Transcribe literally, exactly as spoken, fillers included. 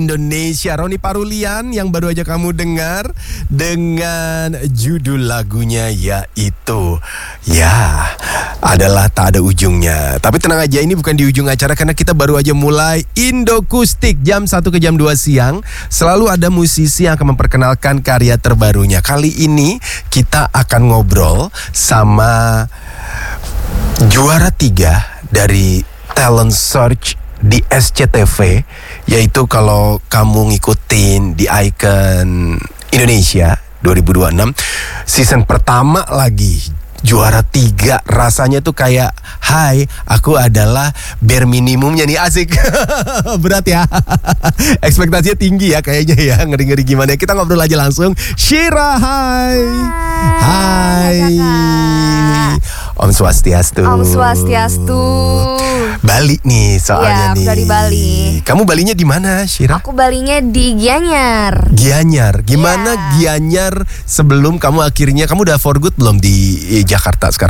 Indonesia, Roni Parulian yang baru aja kamu dengar dengan judul lagunya yaitu ya adalah tak ada ujungnya. Tapi tenang aja, ini bukan di ujung acara karena kita baru aja mulai Indokustik jam satu ke jam dua siang. Selalu ada musisi yang akan memperkenalkan karya terbarunya. Kali ini kita akan ngobrol sama juara tiga dari Talent Search di S C T V, yaitu kalau kamu ngikutin di Icon Indonesia dua ribu dua puluh enam season pertama lagi juara tiga, rasanya tuh kayak hai, aku adalah bare minimumnya nih, asik. Berat ya. Ekspektasinya tinggi ya kayaknya ya, ngeri-ngeri gimana. Kita ngobrol aja langsung. Shira, hai. Hai, hai. Om Swastiastu. Om Swastiastu. Bali nih soalnya ya, nih. Dari Bali. Kamu Balinya di mana, Shira? Aku Balinya di Gianyar. Gianyar. Gimana ya. Gianyar sebelum kamu akhirnya kamu udah for good belum di Jakarta sekarang?